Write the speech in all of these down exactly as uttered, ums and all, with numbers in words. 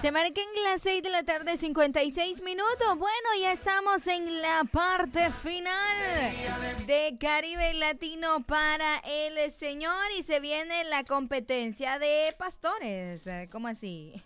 Se marcan las seis de la tarde, cincuenta y seis minutos. Bueno, ya estamos en la parte final de Caribe Latino para el Señor y se viene la competencia de pastores. ¿Cómo así?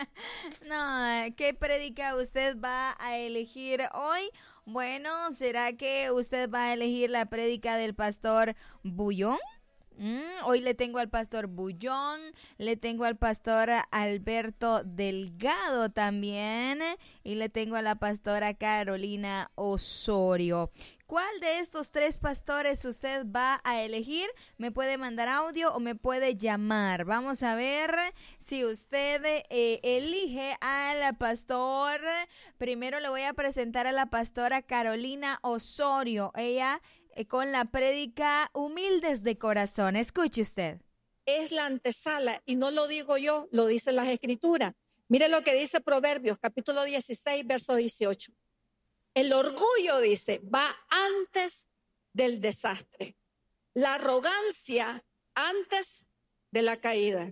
No, ¿qué prédica usted va a elegir hoy? Bueno, ¿será que usted va a elegir la prédica del pastor Bullón? Mm, hoy le tengo al pastor Bullón, le tengo al pastor Alberto Delgado también y le tengo a la pastora Carolina Osorio. ¿Cuál de estos tres pastores usted va a elegir? Me puede mandar audio o me puede llamar. Vamos a ver si usted eh, elige al pastor. Primero le voy a presentar a la pastora Carolina Osorio. Ella eh, con la prédica Humildes de Corazón. Escuche usted. Es la antesala y no lo digo yo, lo dicen las escrituras. Mire lo que dice Proverbios, capítulo dieciséis, verso dieciocho. El orgullo, dice, va antes del desastre. La arrogancia antes de la caída.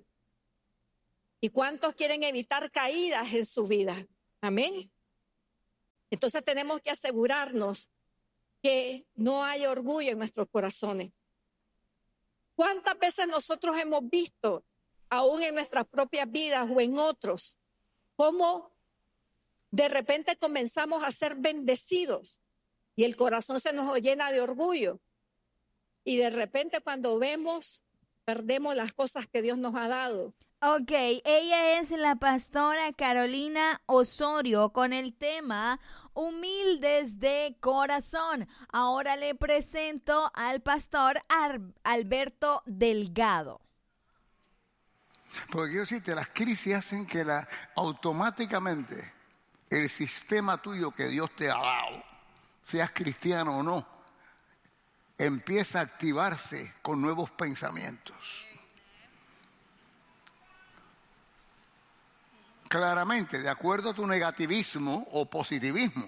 ¿Y cuántos quieren evitar caídas en su vida? Amén. Entonces tenemos que asegurarnos que no hay orgullo en nuestros corazones. ¿Cuántas veces nosotros hemos visto, aún en nuestras propias vidas o en otros, cómo de repente comenzamos a ser bendecidos y el corazón se nos llena de orgullo? Y de repente cuando vemos, perdemos las cosas que Dios nos ha dado. Ok, ella es la pastora Carolina Osorio con el tema Humildes de Corazón. Ahora le presento al pastor Ar- Alberto Delgado. Porque quiero decirte, las crisis hacen que la, automáticamente el sistema tuyo que Dios te ha dado, seas cristiano o no, empieza a activarse con nuevos pensamientos. Claramente, de acuerdo a tu negativismo o positivismo.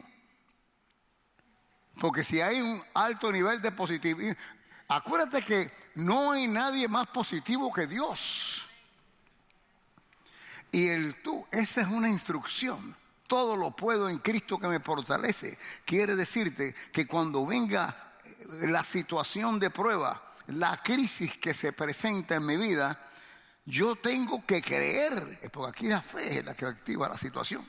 Porque si hay un alto nivel de positivismo, acuérdate que no hay nadie más positivo que Dios. Y el tú, esa es una instrucción. Todo lo puedo en Cristo que me fortalece. Quiere decirte que cuando venga la situación de prueba, la crisis que se presenta en mi vida, yo tengo que creer, porque aquí la fe es la que activa la situación.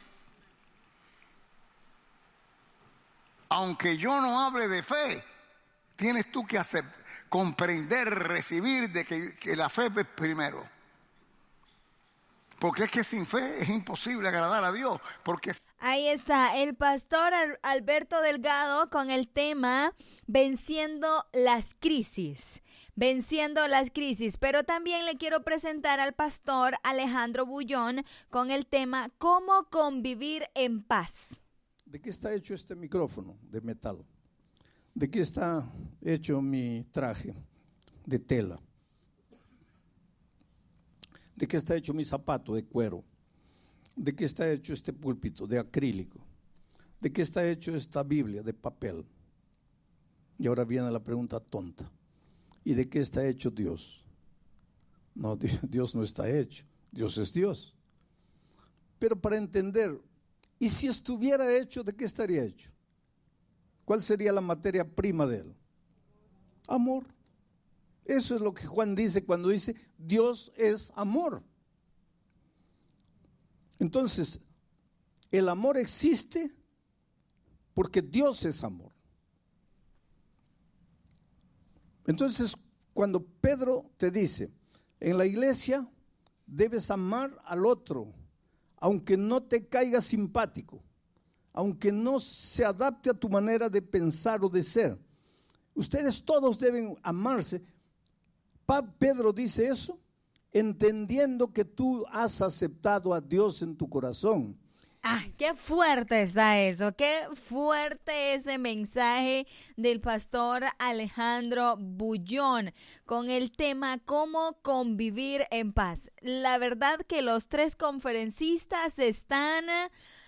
Aunque yo no hable de fe, tienes tú que hacer, comprender, recibir de que, que la fe es primero. Porque es que sin fe es imposible agradar a Dios. Porque ahí está el pastor Alberto Delgado con el tema Venciendo las crisis. Venciendo las crisis. Pero también le quiero presentar al pastor Alejandro Bullón con el tema Cómo convivir en paz. ¿De qué está hecho este micrófono de metal? ¿De qué está hecho mi traje de tela? ¿De qué está hecho mi zapato de cuero? ¿De qué está hecho este púlpito de acrílico? ¿De qué está hecho esta Biblia de papel? Y ahora viene la pregunta tonta. ¿Y de qué está hecho Dios? No, Dios no está hecho. Dios es Dios. Pero para entender, ¿y si estuviera hecho, de qué estaría hecho? ¿Cuál sería la materia prima de él? Amor. Eso es lo que Juan dice cuando dice Dios es amor. Entonces, el amor existe porque Dios es amor. Entonces, cuando Pedro te dice, en la iglesia debes amar al otro, aunque no te caiga simpático, aunque no se adapte a tu manera de pensar o de ser. Ustedes todos deben amarse. Pedro dice eso entendiendo que tú has aceptado a Dios en tu corazón. Ah, qué fuerte está eso, qué fuerte ese mensaje del pastor Alejandro Bullón con el tema cómo convivir en paz. La verdad que los tres conferencistas están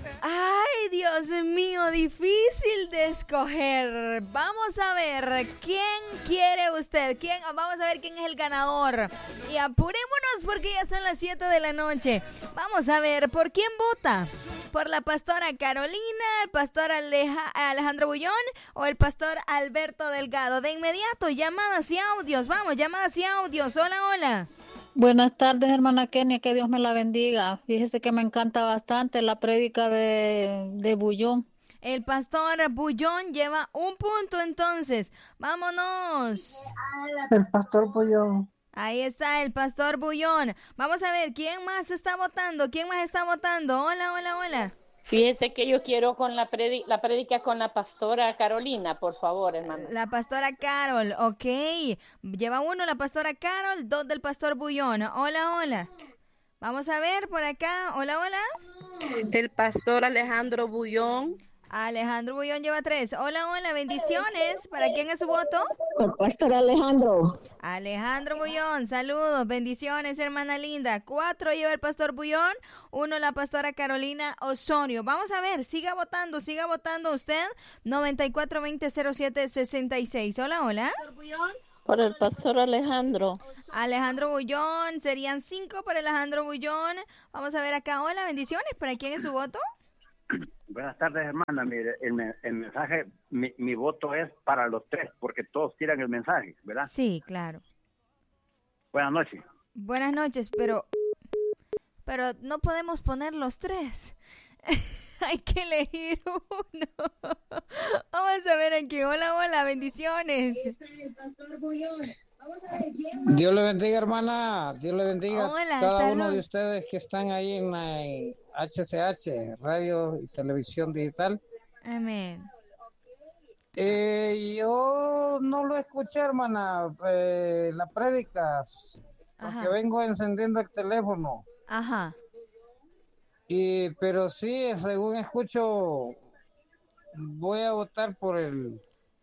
Ay, Dios mío, difícil de escoger. Vamos a ver, ¿quién quiere usted? ¿Quién? Vamos a ver quién es el ganador. Y apurémonos porque ya son las siete de la noche. Vamos a ver, ¿por quién vota? ¿Por la pastora Carolina, el pastor Aleja, Alejandro Bullón o el pastor Alberto Delgado? De inmediato, llamadas y audios. Vamos, llamadas y audios. Hola, hola. Buenas tardes, hermana Kenia, que Dios me la bendiga. Fíjese que me encanta bastante la prédica de, de Bullón. El pastor Bullón lleva un punto entonces. ¡Vámonos! El pastor Bullón. Ahí está el pastor Bullón. Vamos a ver, ¿quién más está votando? ¿Quién más está votando? Hola, hola, hola. Fíjese que yo quiero con la, predi- la prédica con la pastora Carolina, por favor, hermano. La pastora Carol, ok. Lleva uno la pastora Carol, dos del pastor Bullón. Hola, hola. Vamos a ver por acá. Hola, hola. El pastor Alejandro Bullón. Alejandro Bullón lleva tres. Hola, hola, bendiciones. ¿Para quién es su voto? El pastor Alejandro. Alejandro Bullón, saludos, bendiciones, hermana linda. Cuatro lleva el pastor Bullón, uno la pastora Carolina Osorio. Vamos a ver, siga votando, siga votando usted. noventa y cuatro veinte cero siete sesenta y seis. Hola, hola. Por el pastor Alejandro. Alejandro Bullón, serían cinco para Alejandro Bullón. Vamos a ver acá. Hola, bendiciones. ¿Para quién es su voto? Buenas tardes, hermana. Mire, el, el mensaje, mi, mi voto es para los tres, porque todos tiran el mensaje, ¿verdad? Sí, claro. Buenas noches. Buenas noches, pero, pero no podemos poner los tres. Hay que elegir uno. Vamos a ver aquí. Hola, hola, bendiciones. Dios le bendiga, hermana. Dios le bendiga. Hola, cada salud. uno de ustedes que están ahí en la H C H, Radio y Televisión Digital. Amén. Eh, yo no lo escuché, hermana, eh, la prédica, porque Ajá. vengo encendiendo el teléfono. Ajá. Y, pero sí, según escucho, voy a votar por el,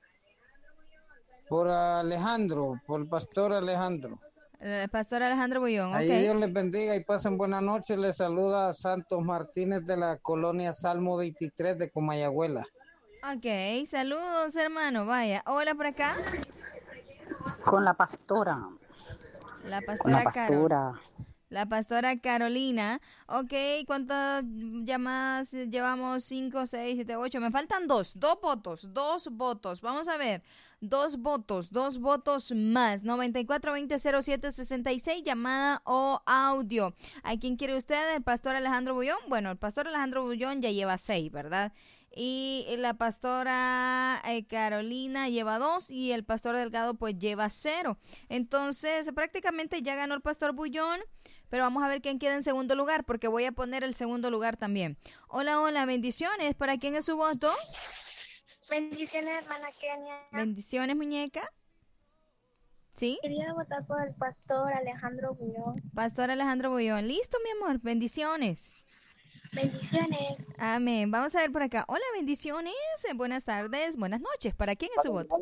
por Alejandro, por el pastor Alejandro. El pastor Alejandro Bullón, Ahí ok. Dios les bendiga y pasen buenas noches. Les saluda a Santos Martínez de la colonia Salmo veintitrés de Comayagüela. Ok, saludos, hermano. Vaya, hola por acá. Con la pastora. La Con pastora la Carol. pastora. La pastora Carolina. Ok, ¿cuántas llamadas llevamos? Cinco, seis, siete, ocho. Me faltan dos. Dos votos. Dos votos. Vamos a ver. Dos votos. Dos votos más. noventa y cuatro veinte cero siete sesenta y seis. Llamada o audio. ¿A quién quiere usted? ¿El pastor Alejandro Bullón? Bueno, el pastor Alejandro Bullón ya lleva seis, ¿verdad? Y la pastora eh, Carolina lleva dos y el pastor Delgado pues lleva cero. Entonces prácticamente ya ganó el pastor Bullón, pero vamos a ver quién queda en segundo lugar porque voy a poner el segundo lugar también. Hola, hola, bendiciones. ¿Para quién es su voto? Bendiciones, hermana Kenia. Bendiciones, muñeca. ¿Sí? Quería votar por el pastor Alejandro Bullón. Pastor Alejandro Bullón. Listo, mi amor. Bendiciones. Bendiciones. Amén. Vamos a ver por acá. Hola, bendiciones. Buenas tardes, buenas noches. ¿Para quién es su voto?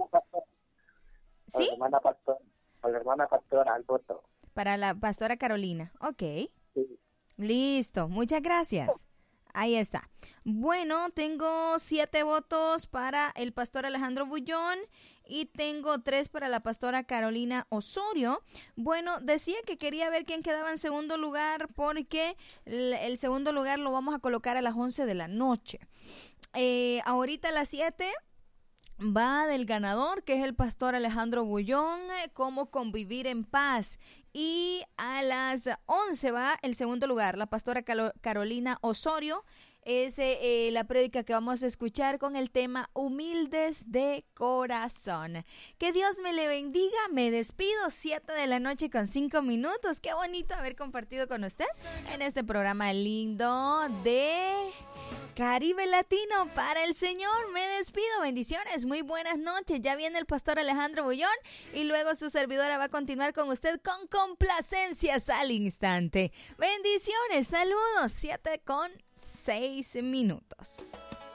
¿Sí? Para la hermana pastora, para la hermana pastora, al voto. Para la pastora Carolina. Ok. Sí. Listo. Muchas gracias. Ahí está. Bueno, tengo siete votos para el pastor Alejandro Bullón y tengo tres para la pastora Carolina Osorio. Bueno, decía que quería ver quién quedaba en segundo lugar porque el, el segundo lugar lo vamos a colocar a las once de la noche. Eh, ahorita a las siete va del ganador, que es el pastor Alejandro Bullón, eh, cómo convivir en paz. Y a las once va el segundo lugar, la pastora Calo- Carolina Osorio. Es eh, la prédica que vamos a escuchar con el tema Humildes de Corazón. Que Dios me le bendiga. Me despido, siete de la noche con cinco minutos. Qué bonito haber compartido con usted en este programa lindo de Caribe Latino para el Señor. Me despido, bendiciones, muy buenas noches. Ya viene el pastor Alejandro Bullón y luego su servidora va a continuar con usted con complacencias al instante. Bendiciones, saludos, siete con seis minutos.